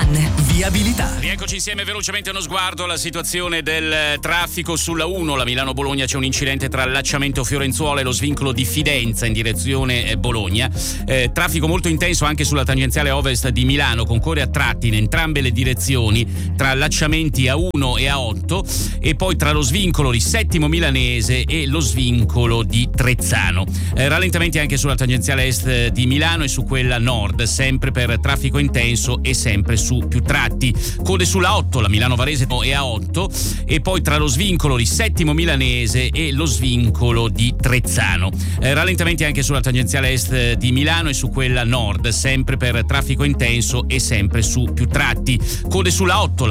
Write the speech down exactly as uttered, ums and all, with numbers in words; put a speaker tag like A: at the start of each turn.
A: One, viabilità.
B: Rieccoci insieme, velocemente uno sguardo alla situazione del traffico sulla uno, la Milano-Bologna. C'è un incidente tra l'allacciamento Fiorenzuola e lo svincolo di Fidenza in direzione Bologna. Eh, traffico molto intenso anche sulla tangenziale ovest di Milano, concorre a tratti in entrambe le direzioni tra allacciamenti A uno e A otto e poi tra lo svincolo di Settimo Milanese e lo svincolo di Trezzano. Eh, rallentamenti anche sulla tangenziale est di Milano e su quella nord, sempre per traffico intenso e sempre su più tratti. Code sulla otto, la Milano-Varese e A otto e poi tra lo svincolo di Settimo Milanese e lo svincolo di Trezzano. Eh, rallentamenti anche sulla tangenziale est di Milano e su quella nord, sempre per traffico intenso e sempre su più tratti. Code sulla otto,